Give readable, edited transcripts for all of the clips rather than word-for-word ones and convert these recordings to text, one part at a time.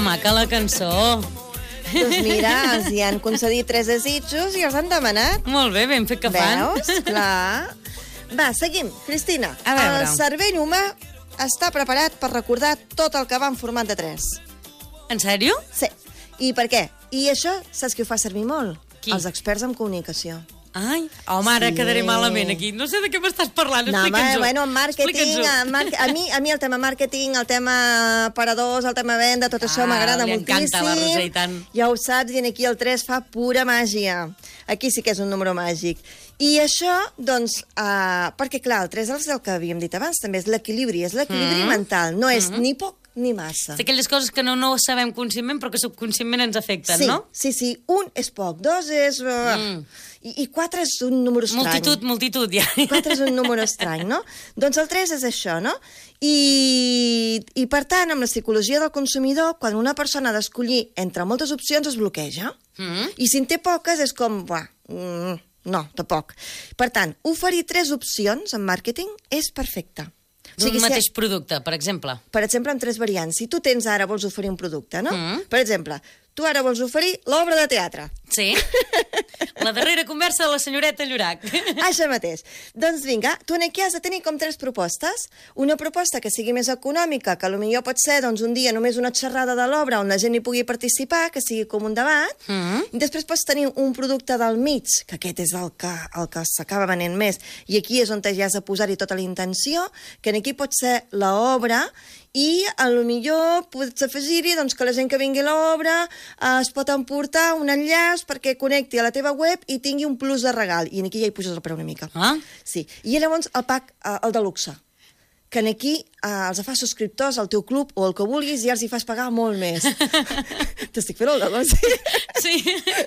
Maca la cançó. Doncs mira, els hi han concedit 3 desitjos i els han demanat. Molt bé, ben fet que fan. Veus? Clar. Va, seguim. Cristina, A veure. el cervell humà està preparat per recordar tot el que va en format de 3. En sèrio? Sí. I per què? I això, saps qui ho fa servir molt? Qui? Els experts en comunicació. Ai, home, ara Sí. quedaré malament aquí. No sé de què m'estàs parlant, No, home, explica'ns-ho. bueno, en màrqueting, a mi el tema màrqueting, el tema aparadors, el tema venda, tot això m'agrada li moltíssim. encanta la Roser, i tant. Ja ho saps, i aquí el 3 fa pura màgia. Aquí sí que és un número màgic. I això, doncs, perquè clar, el 3 és el que havíem dit abans, també és l'equilibri mental, no és ni poc ni massa. És aquelles coses que no sabem conscientment, però que subconscientment ens afecten, Sí, no? sí, un és poc, 2 és... I 4 és un número estrany. Multitud, ja. 4 és un número estrany, no? Doncs el 3 és això, no? I per tant, amb la psicologia del consumidor, quan una persona ha d'escollir entre moltes opcions, es bloqueja. I si en té poques, és com, no, tampoc. Per tant, oferir 3 opcions en màrqueting és perfecte. D'un mateix producte, per exemple. Per exemple, amb 3 variants. Si tu ara vols oferir un producte, no? Per exemple, tu ara vols oferir l'obra de teatre. Sí. La darrera conversa de la senyoreta Llorac. Això mateix. Doncs vinga, tu aquí has de tenir com 3 propostes. Una proposta que sigui més econòmica, que potser pot ser doncs, un dia només una xerrada de l'obra on la gent hi pugui participar, que sigui com un debat. I després pots tenir un producte del mig, que aquest és el que s'acaba venent més. I aquí és on ja has de posar-hi tota la intenció, que aquí pot ser l'obra, i potser pots afegir-hi doncs, que la gent que vingui a l'obra es pot emportar un enllaç perquè connecti a la teva web i tingui un plus de regal. I aquí ja hi puges el preu una mica. Sí. I llavors el pack, el de luxe, que aquí els fas subscriptors al teu club o el que vulguis i els hi fas pagar molt més. T'estic fent el negoci? Sí.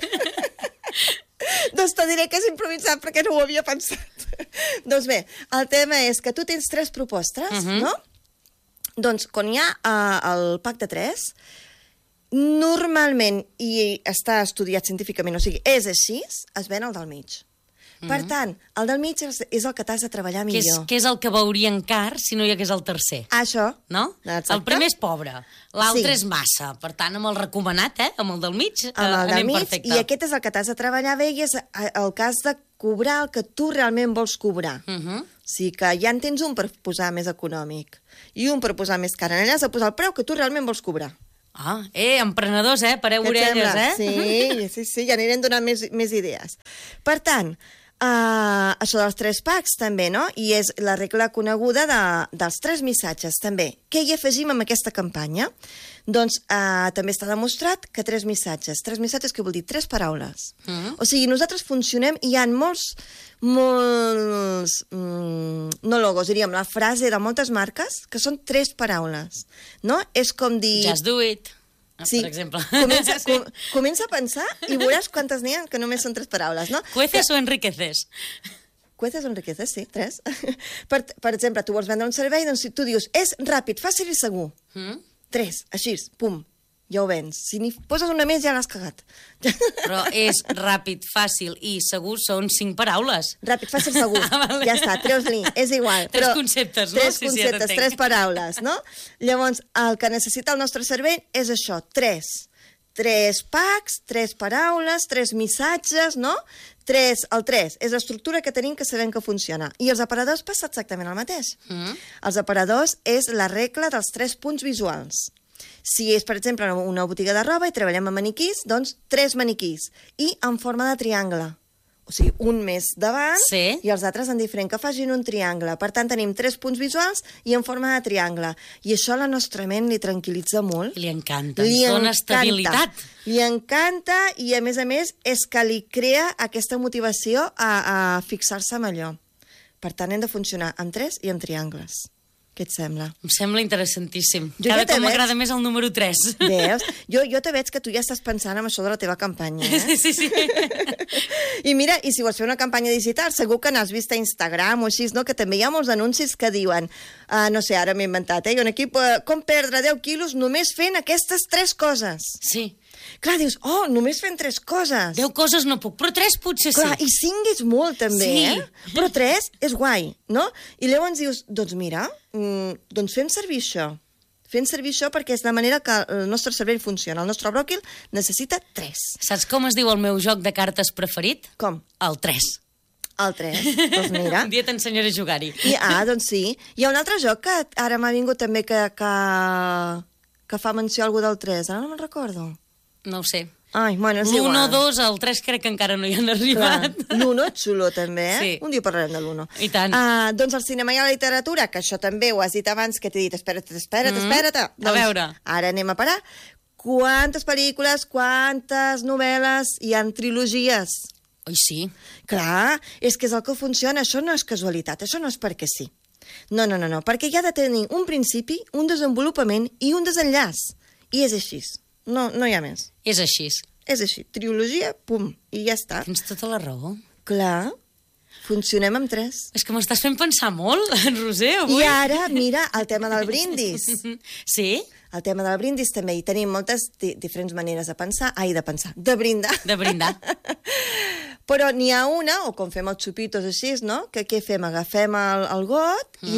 Doncs te diré que és improvisat perquè no ho havia pensat. Doncs bé, el tema és que tu tens 3 propostes, no? Doncs quan hi ha el pack de 3, normalment, i està estudiat científicament, o sigui, és així, es ven el del mig. Per tant, el del mig és el que t'has de treballar millor. Que és el que veurien car si no hi hagués el tercer. Això. No? Exacte. El primer és pobre, l'altre és massa. Per tant, amb el recomanat, amb el del mig, anem perfecte. I aquest és el que t'has de treballar bé i és el que has de cobrar el que tu realment vols cobrar. O sigui que ja en tens un per posar més econòmic i un per posar més car. Allà has de posar el preu que tu realment vols cobrar. Emprenedors, pareu orelles, Sí, ja anirem donant més idees. Per tant, això dels 3 packs també, no? I és la regla coneguda dels 3 missatges, també. Què hi afegim amb aquesta campanya? Doncs també està demostrat que 3 missatges. 3 missatges què vol dir? 3 paraules. O sigui, nosaltres funcionem i hi ha molts no logos, diríem, la frase de moltes marques que són 3 paraules, no? És com dir... Just do it. Sí, per exemple. Comença a pensar i veuràs quantes n'hi ha que només són 3 paraules, no? Cueces o enriqueces? Cueces o enriqueces, sí, 3. Per exemple, tu vols vendre un servei, doncs tu dius, és ràpid, fàcil i segur. 3, així, pum, ja ho vens. Si n'hi poses una més ja l'has cagat. Però és ràpid, fàcil i segur són 5 paraules. Ràpid, fàcil, segur. Ja està, treus-li, és igual. 3 conceptes, no? 3 conceptes, 3 paraules, no? Llavors, el que necessita el nostre cervell és això, 3. 3 packs, 3 paraules, 3 missatges, no? El 3 és l'estructura que tenim que sabem que funciona. I els aparadors passa exactament el mateix. Els aparadors és la regla dels 3 punts visuals. Si és, per exemple, una botiga de roba i treballem amb maniquís, doncs 3 maniquís i en forma de triangle. O sigui, un més davant i els altres en diferent, que facin un triangle. Per tant, tenim 3 punts visuals i en forma de triangle. I això a la nostra ment li tranquil·litza molt. Li encanta, ens dona estabilitat. Li encanta i, a més, és que li crea aquesta motivació a fixar-se en allò. Per tant, hem de funcionar amb 3 i amb triangles. Què et sembla? Em sembla interessantíssim. Cada cop m'agrada més el número 3. Veus? Jo te veig que tu ja estàs pensant en això de la teva campanya, Sí. I mira, i si vols fer una campanya digital, segur que n'has vist a Instagram o així, no? Que també hi ha molts anuncis que diuen, no sé, ara m'he inventat, jo aquí, com perdre 10 quilos només fent aquestes 3 coses. Sí. Clar, dius, només fent 3 coses. 10 coses no puc, però 3 potser sí. Clar, i 5 és molt, també, Però 3 és guai, no? I llavors dius, doncs mira, doncs fem servir això. fent servir això perquè és la manera que el nostre cervell funciona. El nostre bròquil necessita 3. Saps com es diu el meu joc de cartes preferit? Com? El 3. El 3, doncs mira. Un dia t'ensenyaré a jugar-hi. Doncs sí. Hi ha un altre joc que ara m'ha vingut també que fa menció a algú del 3. Ara no me'n recordo. No ho sé. Ai, bueno, és igual. L'1, 2, el 3 crec que encara no hi han arribat. L'1 és xulo, també, Sí. Un dia parlarem de l'1. I tant. Doncs el cinema i la literatura, que això també ho has dit abans, que t'he dit, espera't. Doncs, A veure. Ara anem a parar. Quantes pel·lícules, quantes novel·les, hi han trilogies? Oi, sí. Clar, és que és el que funciona, això no és casualitat, això no és perquè sí. No, perquè hi ha de tenir un principi, un desenvolupament i un desenllaç. I és així. No hi ha més. És així. És així. Trilogia, pum, i ja està. Tens tota la raó. Clar, funcionem amb 3. És que m'estàs fent pensar molt, Roser, avui. I ara, mira, el tema del brindis. Sí? El tema del brindis també. Hi tenim moltes diferents maneres de pensar. De brindar. De brindar. Però n'hi ha una, o com fem els xupitos així, no? Que què fem? Agafem el got i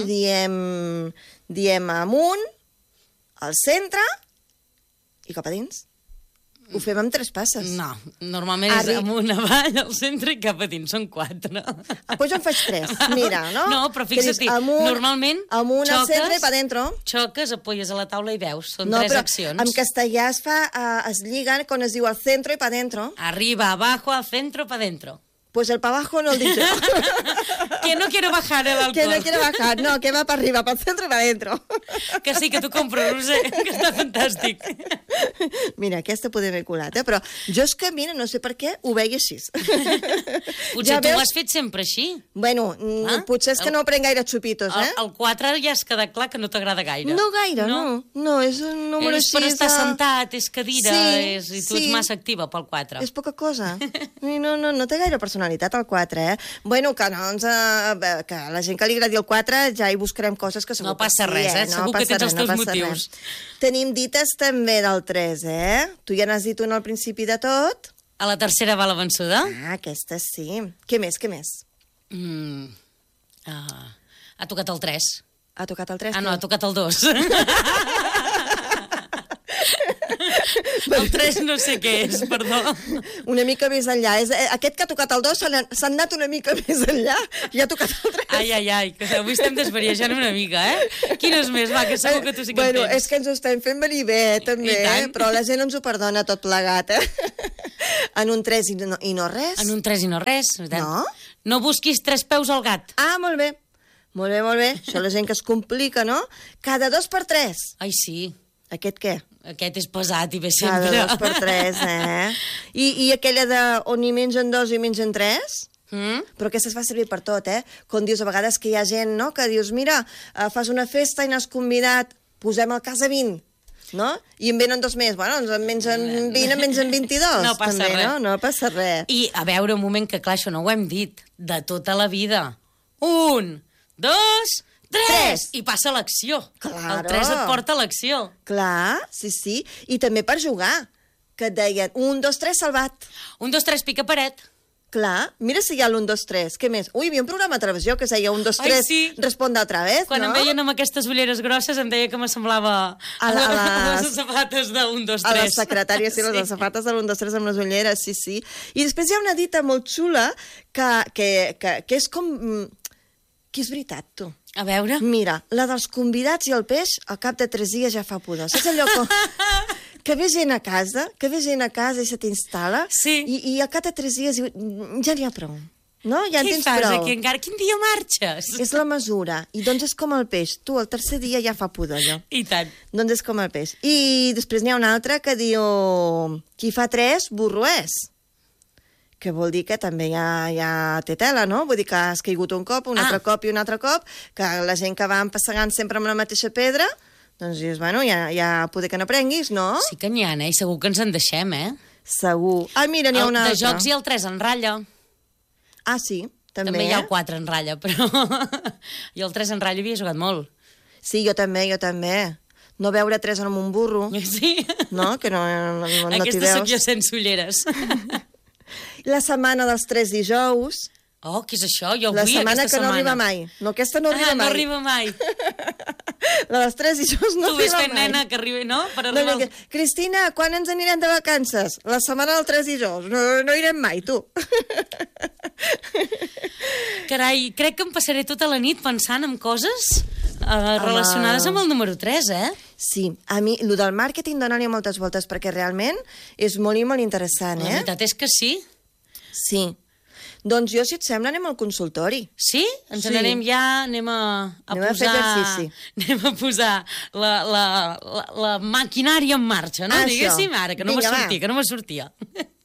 diem amunt, al centre i cap a dins. Ho fem amb 3 passes. No, normalment és amunt, avall, al centre i cap a dins, són 4. Doncs jo en faig 3, mira, no? No, però fixa't, normalment amunt, al centre i pa dentro. Xoques, apoyes a la taula i veus, són 3 accions. En castellà es lliga quan es diu al centro i pa dentro. Arriba, abajo, al centro, pa dentro. Pues el pa abajo no el dic jo. Que no quiero bajar el alcohol. Que no quiero bajar, no, que va para arriba, para el centro y para adentro. Que sí, que t'ho compro, Roser, que està fantàstic. Mira, aquesta podem haver colat, però jo és que, mira, no sé per què, ho veia així. Potser tu ho has fet sempre així. Bueno, potser és que no prenc gaire xupitos, El 4 ja has quedat clar que no t'agrada gaire. No gaire, no, és un número així. És per estar sentat, és cadira, i tu ets massa activa pel 4. És poca cosa. No té gaire personalitat el 4, Bueno, que que la gent que li agradi el 4 ja hi buscarem coses que segur no passa res, segur que tens els teus motius. Tenim dites també del 3, Tu ja n'has dit una al principi de tot. A la tercera va la vençuda? Aquesta sí. Què més? Ha tocat el 3. Ha tocat el 3? No, ha tocat el 2. El 3 no sé què és, perdó. Una mica més enllà. Aquest que ha tocat el 2 s'ha anat una mica més enllà i ha tocat el 3. Ai, que avui estem desvariejant una mica, Quines més? Va, que segur que tu sí que en tens. És que ens ho estem fent venir bé, també, però la gent ens ho perdona tot plegat, En un 3 i no res. En un 3 i no res. No? No busquis 3 peus al gat. Molt bé. Molt bé. Això la gent que es complica, no? Cada 2 per 3. Ai, sí. Aquest què? Aquest és pesat i ve sempre. Cada 2 per 3, I aquella de on hi mengen 2 i mengen 3? Però aquesta es fa servir per tot, Com dius a vegades que hi ha gent, no?, que dius, mira, fas una festa i n'has convidat, posem el cas a 20, no? I en venen 2 més. Bueno, doncs en mengen 20, en mengen 22. No passa també, res. No passa res. I, a veure, un moment, que clar, això no ho hem dit. De tota la vida. 1, 2... 3! I passa l'acció. Claro. El 3 et porta a l'acció. Clar, sí. I també per jugar, que et deien 1, 2, 3, salvat. 1, 2, 3, pica paret. Clar, mira si hi ha l'1, 2, 3. Què més? Hi havia un programa de televisió que es deia 1, 2, 3, sí. Responde otra vez, Quan no? em veien amb aquestes ulleres grosses em deia que m'assemblava a les safates de 1, 2, 3. A les secretàries, sí, les safates de l'1, 2, 3 amb les ulleres, sí. I després hi ha una dita molt xula que és com... que és veritat, tu. A veure. Mira, la dels convidats i el peix, al cap de 3 dies ja fa pudor. Saps allò que ve gent a casa, i se t'instal·la, i al cap de 3 dies ja n'hi ha prou. No? Ja en tens prou. Què fas aquí encara? Quin dia marxes? És la mesura. I doncs és com el peix. Tu, el tercer dia ja fa pudor, allò. I tant. Doncs és com el peix. I després n'hi ha una altra que diu... Qui fa 3, burro és. Que vol dir que també ja té tela, no? Vull dir que has caigut un cop, un altre cop i un altre cop, que la gent que va empessegant sempre amb la mateixa pedra, doncs dius, bueno, ja poder que n'aprenguis, no? Sí que n'hi ha, I segur que ens en deixem, Segur. Mira, n'hi ha una altra. De jocs hi ha el 3 en ratlla. Sí, també. També hi ha el 4 en ratlla, però... Jo el 3 en ratlla havia jugat molt. Sí, jo també. No veure 3 amb un burro. Sí. No, que no t'hi veus. Aquesta sóc jo sense ulleres. La setmana dels 3 dijous. Oh, què és això? Jo la setmana que no arriba mai. No, aquesta no arriba mai. No arriba mai. La dels 3 dijous no Tu ves arriba fent mai. nena que arribi, no? Per No, arribar no, Cristina, quan ens anirem de vacances? La setmana del 3 dijous. No irem mai, tu. Carai, crec que em passaré tota la nit pensant en coses relacionades amb el número 3, eh? Sí, a mi, el del màrqueting dona-li moltes voltes, perquè realment és molt i molt interessant, La veritat és que sí. Sí. Doncs jo, si et sembla, anem al consultori. Sí? Ens Sí. n'anem ja, anem a Anem a fer posar... exercici. Anem a posar la maquinària en marxa, no? Això. Diguéssim ara, que no Vinga, me va. sortia, que no me sortia.